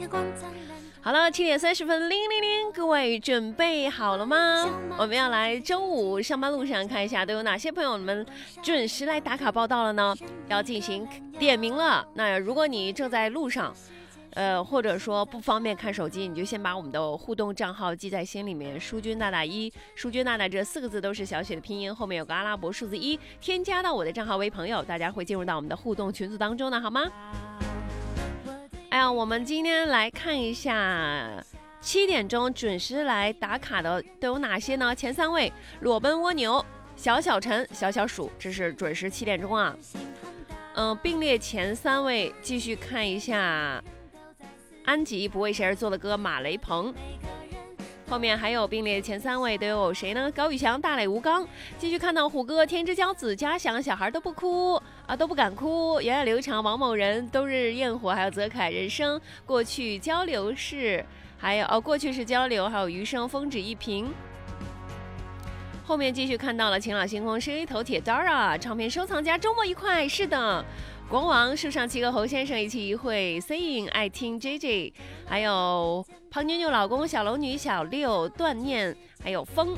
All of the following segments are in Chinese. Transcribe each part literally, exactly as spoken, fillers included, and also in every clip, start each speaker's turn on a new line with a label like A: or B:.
A: 好了，七点三十分零零零，各位准备好了吗？我们要来周五上班路上看一下都有哪些朋友们准时来打卡报道了呢？要进行点名了。那如果你正在路上，呃，或者说不方便看手机，你就先把我们的互动账号记在心里面，淑君大大一，淑君大大这四个字都是小写的拼音，后面有个阿拉伯数字一，添加到我的账号为朋友，大家会进入到我们的互动群组当中呢，好吗？哎呀，我们今天来看一下七点钟准时来打卡的都有哪些呢？前三位裸奔蜗牛、小小陈、小小鼠，这是准时七点钟啊。嗯、呃，并列前三位，继续看一下安吉不为谁而作的歌马雷鹏。后面还有并列前三位都有谁呢？高宇翔、大磊、吴刚。继续看到虎哥、天之骄子、嘉祥，小孩都不哭啊，都不敢哭。源远流长、王某人、冬日焰火，还有泽凯人生、过去交流室，还有哦，过去是交流，还有余生、风止一平。后面继续看到了晴朗星空、深 A 头铁 Dara、唱片收藏家，周末愉快。是的。国王树上七个侯先生一起一会 Saying 爱听 J J， 还有胖妞妞老公小龙女小六断念，还有风。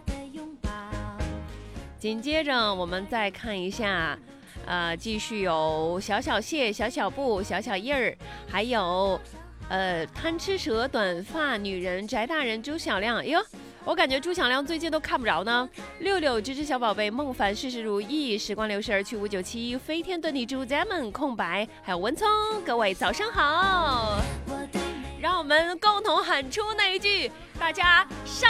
A: 紧接着我们再看一下呃，继续有小小谢、小小布、小小叶儿，还有呃贪吃蛇、短发女人、翟大人、朱小亮。哎呦，我感觉朱小亮最近都看不着呢。六六芝芝小宝贝、梦凡事事如意、时光流逝而去五九七、飞天遁地猪 Zaman 空白，还有文聪，各位早上好！让我们共同喊出那一句，大家上